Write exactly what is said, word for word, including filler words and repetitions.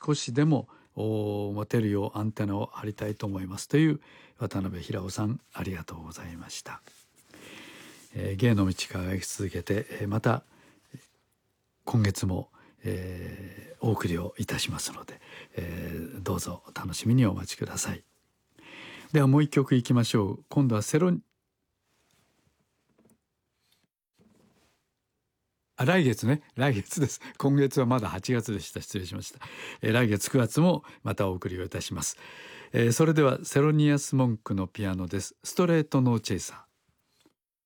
少しでも持てるようアンテナを張りたいと思いますという渡辺平夫さん、ありがとうございました。えー、芸の道輝き続けて、えー、また今月も、えー、お送りをいたしますので、えー、どうぞお楽しみにお待ちください。ではもう一曲いきましょう。今度はセロあ来月ね来月です。今月はまだはちがつでした。失礼しました。えー、来月くがつもまたお送りをいたします。えー、それではセロニアス・モンクのピアノです。ストレートノーチェイサー。